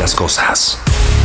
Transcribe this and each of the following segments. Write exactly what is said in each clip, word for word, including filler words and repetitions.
las cosas.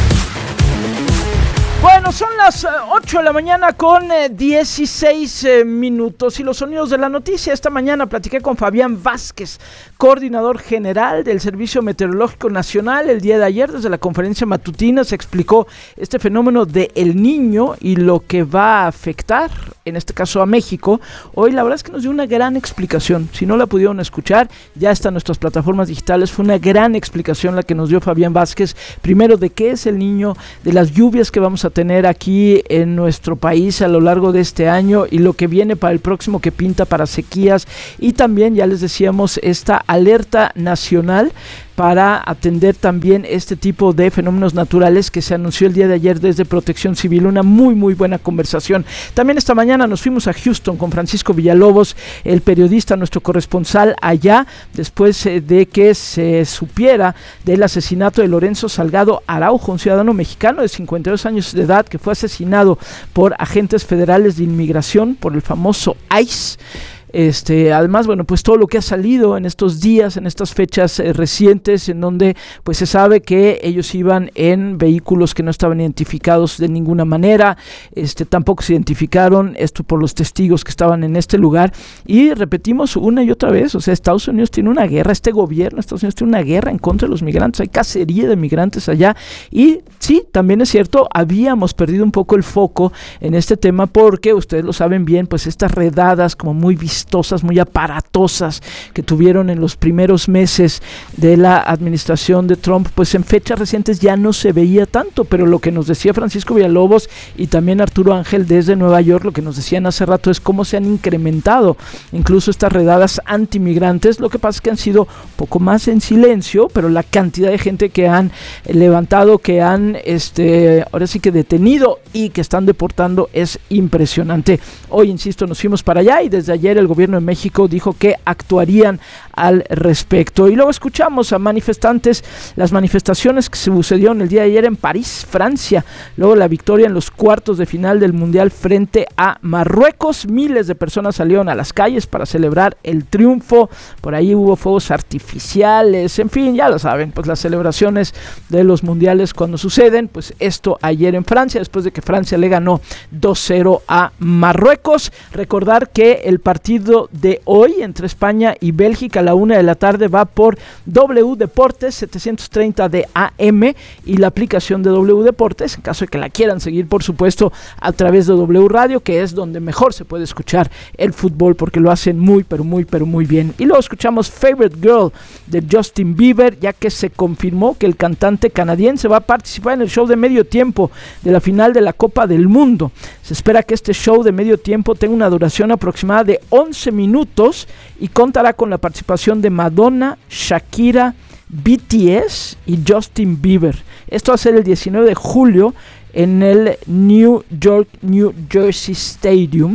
Bueno, son las ocho de la mañana con eh, dieciséis eh, minutos y los sonidos de la noticia. Esta mañana platiqué con Fabián Vázquez, coordinador general del Servicio Meteorológico Nacional. El día de ayer, desde la conferencia matutina, se explicó este fenómeno de El Niño y lo que va a afectar, en este caso a México. Hoy la verdad es que nos dio una gran explicación. Si no la pudieron escuchar, ya está en nuestras plataformas digitales. Fue una gran explicación la que nos dio Fabián Vázquez. Primero, de qué es El Niño, de las lluvias que vamos a tener aquí en nuestro país a lo largo de este año y lo que viene para el próximo, que pinta para sequías, y también, ya les decíamos, esta alerta nacional para atender también este tipo de fenómenos naturales que se anunció el día de ayer desde Protección Civil. Una muy muy buena conversación. También esta mañana nos fuimos a Houston con Francisco Villalobos, el periodista, nuestro corresponsal allá, después de que se supiera del asesinato de Lorenzo Salgado Araujo, un ciudadano mexicano de cincuenta y dos años de edad que fue asesinado por agentes federales de inmigración, por el famoso ICE. Este, además, bueno, pues todo lo que ha salido en estos días, en estas fechas eh, recientes, en donde pues se sabe que ellos iban en vehículos que no estaban identificados de ninguna manera, este, tampoco se identificaron, esto por los testigos que estaban en este lugar, y repetimos una y otra vez, o sea, Estados Unidos tiene una guerra, este gobierno de Estados Unidos tiene una guerra en contra de los migrantes, hay cacería de migrantes allá, y sí, también es cierto, habíamos perdido un poco el foco en este tema porque, ustedes lo saben bien, pues estas redadas como muy vistosas, muy aparatosas que tuvieron en los primeros meses de la administración de Trump, pues en fechas recientes ya no se veía tanto, pero lo que nos decía Francisco Villalobos y también Arturo Ángel desde Nueva York, lo que nos decían hace rato es cómo se han incrementado incluso estas redadas antimigrantes. Lo que pasa es que han sido un poco más en silencio, pero la cantidad de gente que han levantado, que han este, ahora sí que detenido y que están deportando es impresionante. Hoy, insisto, nos fuimos para allá y desde ayer el gobierno de México dijo que actuarían al respecto. Y luego escuchamos a manifestantes, las manifestaciones que se sucedieron el día de ayer en París, Francia, luego la victoria en los cuartos de final del Mundial frente a Marruecos. Miles de personas salieron a las calles para celebrar el triunfo, por ahí hubo fuegos artificiales, en fin, ya lo saben, pues las celebraciones de los mundiales cuando suceden, pues esto ayer en Francia, después de que Francia le ganó dos cero a Marruecos. Recordar que el partido de hoy entre España y Bélgica a la una de la tarde va por W Deportes setecientos treinta de A M y la aplicación de W Deportes, en caso de que la quieran seguir, por supuesto, a través de W Radio, que es donde mejor se puede escuchar el fútbol, porque lo hacen muy, pero muy, pero muy bien. Y luego escuchamos Favorite Girl de Justin Bieber, ya que se confirmó que el cantante canadiense va a participar en el show de medio tiempo de la final de la Copa del Mundo. Se espera que este show de medio tiempo tenga una duración aproximada de once minutos y contará con la participación de Madonna, Shakira, B T S y Justin Bieber. Esto va a ser el diecinueve de julio en el New York, New Jersey Stadium.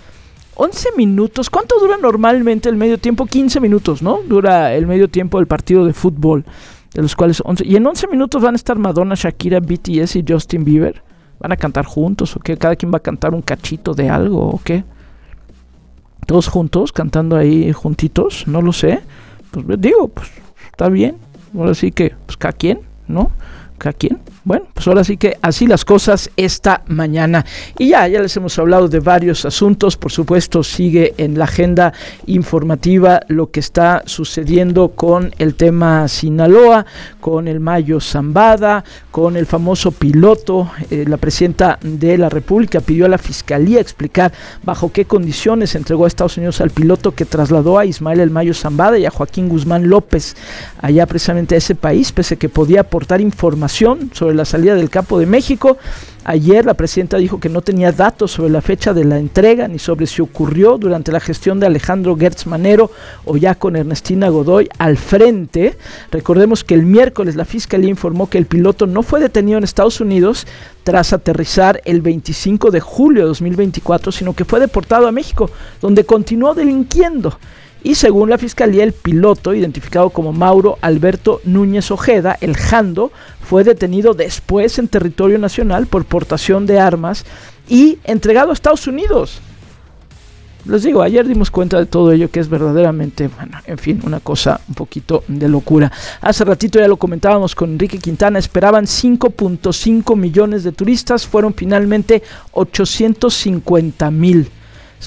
once minutos, ¿cuánto dura normalmente el medio tiempo? quince minutos, ¿no? Dura el medio tiempo del partido de fútbol, de los cuales once. Y en once minutos van a estar Madonna, Shakira, B T S y Justin Bieber. ¿Van a cantar juntos o qué? ¿Cada quien va a cantar un cachito de algo o qué? ¿Todos juntos, cantando ahí juntitos? No lo sé. Pues digo, pues está bien. Ahora sí que, pues cada quien, ¿no? Cada quien. Bueno, pues ahora sí que así las cosas esta mañana. Y ya, ya les hemos hablado de varios asuntos. Por supuesto, sigue en la agenda informativa lo que está sucediendo con el tema Sinaloa, con el Mayo Zambada, con el famoso piloto. Eh, la presidenta de la República pidió a la Fiscalía explicar bajo qué condiciones entregó a Estados Unidos al piloto que trasladó a Ismael El Mayo Zambada y a Joaquín Guzmán López allá precisamente a ese país, pese a que podía aportar información sobre la salida del Capo de México. Ayer la presidenta dijo que no tenía datos sobre la fecha de la entrega ni sobre si ocurrió durante la gestión de Alejandro Gertz Manero o ya con Ernestina Godoy al frente. Recordemos que el miércoles la Fiscalía informó que el piloto no fue detenido en Estados Unidos tras aterrizar el veinticinco de julio de dos mil veinticuatro, sino que fue deportado a México, donde continuó delinquiendo. Y según la Fiscalía, el piloto, identificado como Mauro Alberto Núñez Ojeda, el Jando, fue detenido después en territorio nacional por portación de armas y entregado a Estados Unidos. les digo, ayer dimos cuenta de todo ello, que es verdaderamente, bueno, en fin, una cosa un poquito de locura. Hace ratito ya lo comentábamos con Enrique Quintana, esperaban cinco punto cinco millones de turistas, fueron finalmente ochocientos cincuenta mil. Es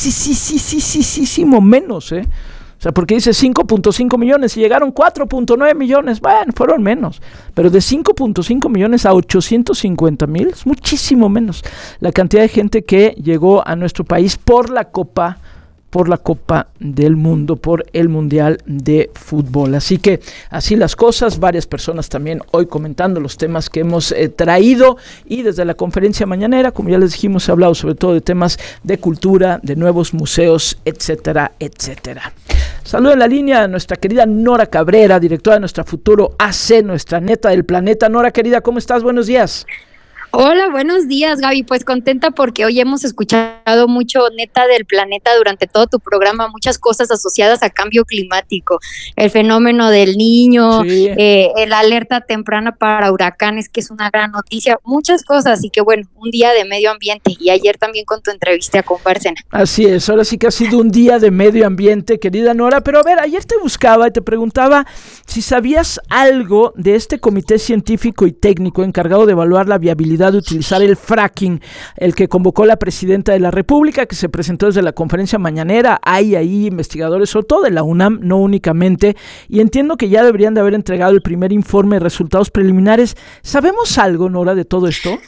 muchísimo menos, ¿eh? O sea, porque dice cinco punto cinco millones y llegaron cuatro punto nueve millones, bueno, fueron menos. Pero de cinco punto cinco millones a ochocientos cincuenta mil es muchísimo menos la cantidad de gente que llegó a nuestro país por la Copa por la Copa del Mundo, por el Mundial de Fútbol. Así que así las cosas, varias personas también hoy comentando los temas que hemos eh, traído, y desde la conferencia mañanera, como ya les dijimos, se ha hablado sobre todo de temas de cultura, de nuevos museos, etcétera, etcétera. Saludo en la línea a nuestra querida Nora Cabrera, directora de nuestra Futuro A C, nuestra neta del planeta. Nora, querida, ¿cómo estás? Buenos días. Hola, buenos días, Gaby. Pues contenta porque hoy hemos escuchado mucho neta del planeta durante todo tu programa, muchas cosas asociadas a cambio climático, el fenómeno del Niño, sí. eh, la alerta temprana para huracanes, que es una gran noticia, muchas cosas. Así que bueno, un día de medio ambiente, y ayer también con tu entrevista con Bárcena. Así es, ahora sí que ha sido un día de medio ambiente, querida Nora. Pero a ver, ayer te buscaba y te preguntaba si sabías algo de este comité científico y técnico encargado de evaluar la viabilidad de utilizar el fracking, el que convocó la presidenta de la República, que se presentó desde la conferencia mañanera. Hay ahí investigadores, sobre todo de la UNAM, no únicamente, y entiendo que ya deberían de haber entregado el primer informe de resultados preliminares. ¿Sabemos algo, Nora, de todo esto?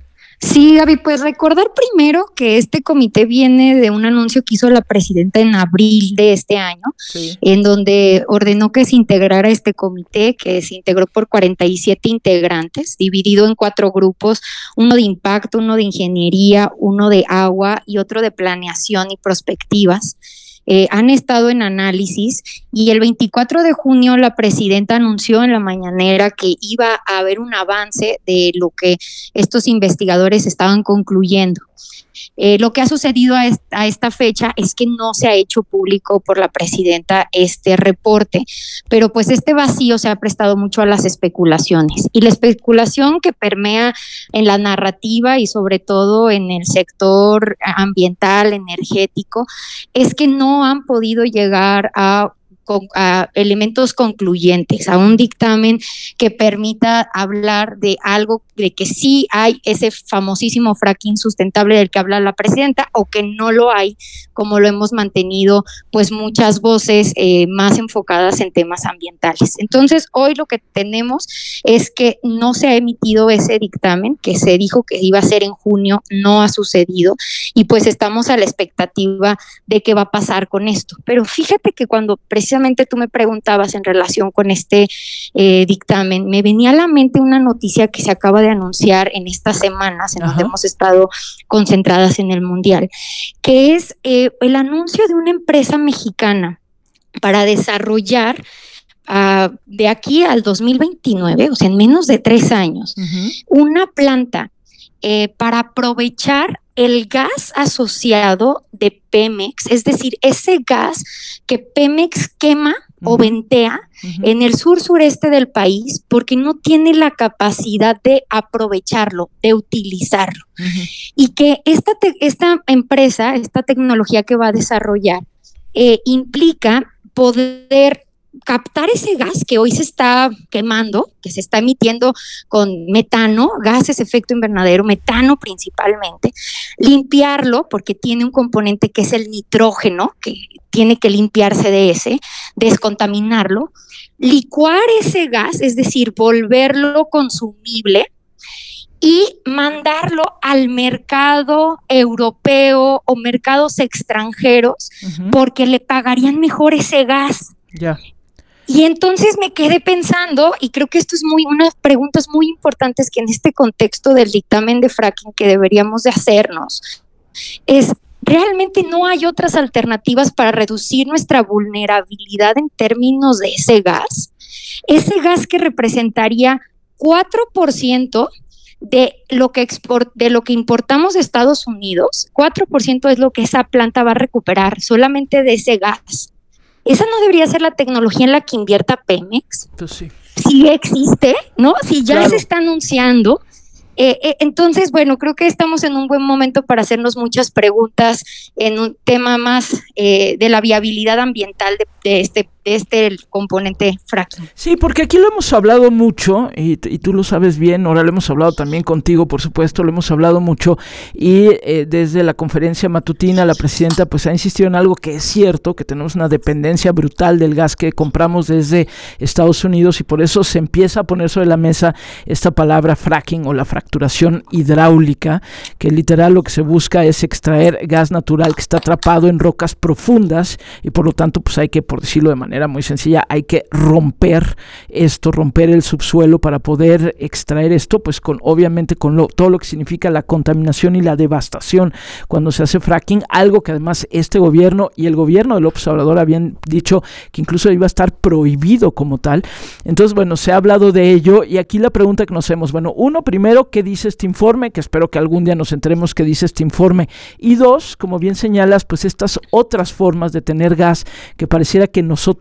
Sí, Gaby, pues recordar primero que este comité viene de un anuncio que hizo la presidenta en abril de este año, sí. en donde ordenó que se integrara este comité, que se integró por cuarenta y siete integrantes, dividido en cuatro grupos, uno de impacto, uno de ingeniería, uno de agua y otro de planeación y prospectivas. Eh, han estado en análisis, y el veinticuatro de junio la presidenta anunció en la mañanera que iba a haber un avance de lo que estos investigadores estaban concluyendo. Eh, lo que ha sucedido a, est- a esta fecha es que no se ha hecho público por la presidenta este reporte, pero pues este vacío se ha prestado mucho a las especulaciones, y la especulación que permea en la narrativa y sobre todo en el sector ambiental, energético, es que no han podido llegar a Con, a elementos concluyentes, a un dictamen que permita hablar de algo, de que sí hay ese famosísimo fracking sustentable del que habla la presidenta, o que no lo hay, como lo hemos mantenido pues muchas voces eh, más enfocadas en temas ambientales. Entonces hoy lo que tenemos es que no se ha emitido ese dictamen que se dijo que iba a ser en junio, no ha sucedido, y pues estamos a la expectativa de qué va a pasar con esto. Pero fíjate que cuando precisamente tú me preguntabas en relación con este eh, dictamen, me venía a la mente una noticia que se acaba de anunciar en estas semanas, en Ajá. donde hemos estado concentradas en el Mundial, que es eh, el anuncio de una empresa mexicana para desarrollar uh, de aquí al dos mil veintinueve, o sea, en menos de tres años, uh-huh. una planta eh, para aprovechar el gas asociado de Pemex, es decir, ese gas que Pemex quema uh-huh. o ventea uh-huh. en el sur sureste del país, porque no tiene la capacidad de aprovecharlo, de utilizarlo. Uh-huh. Y que esta, te- esta empresa, esta tecnología que va a desarrollar, eh, implica poder captar ese gas que hoy se está quemando, que se está emitiendo con metano, gases efecto invernadero, metano principalmente, limpiarlo, porque tiene un componente que es el nitrógeno, que tiene que limpiarse de ese, descontaminarlo, licuar ese gas, es decir, volverlo consumible, y mandarlo al mercado europeo o mercados extranjeros, uh-huh. porque le pagarían mejor ese gas. Ya. Yeah. Y entonces me quedé pensando, y creo que esto es muy unas preguntas muy importantes que en este contexto del dictamen de fracking que deberíamos de hacernos, es realmente no hay otras alternativas para reducir nuestra vulnerabilidad en términos de ese gas, ese gas que representaría cuatro por ciento de lo que export, de lo que importamos de Estados Unidos, cuatro por ciento es lo que esa planta va a recuperar solamente de ese gas. ¿Esa no debería ser la tecnología en la que invierta Pemex? Pues sí. Si existe, ¿no? Si ya Claro. se está anunciando, Eh, eh, entonces, bueno, creo que estamos en un buen momento para hacernos muchas preguntas en un tema más eh, de la viabilidad ambiental de, de este de este el componente fracking. Sí, porque aquí lo hemos hablado mucho, y, y tú lo sabes bien, ahora lo hemos hablado también contigo, por supuesto, lo hemos hablado mucho, y eh, desde la conferencia matutina la presidenta pues ha insistido en algo que es cierto, que tenemos una dependencia brutal del gas que compramos desde Estados Unidos, y por eso se empieza a poner sobre la mesa esta palabra fracking o la fracturación hidráulica, que literal lo que se busca es extraer gas natural que está atrapado en rocas profundas, y por lo tanto pues hay que, por decirlo de manera muy sencilla, hay que romper esto, romper el subsuelo para poder extraer esto, pues con obviamente con lo, todo lo que significa la contaminación y la devastación cuando se hace fracking, algo que además este gobierno y el gobierno de López Obrador habían dicho que incluso iba a estar prohibido como tal. Entonces, bueno, se ha hablado de ello, y aquí la pregunta que nos hacemos, bueno, uno, primero, ¿qué dice este informe? Que espero que algún día nos enteremos qué dice este informe, y dos, como bien señalas, pues estas otras formas de tener gas que pareciera que nosotros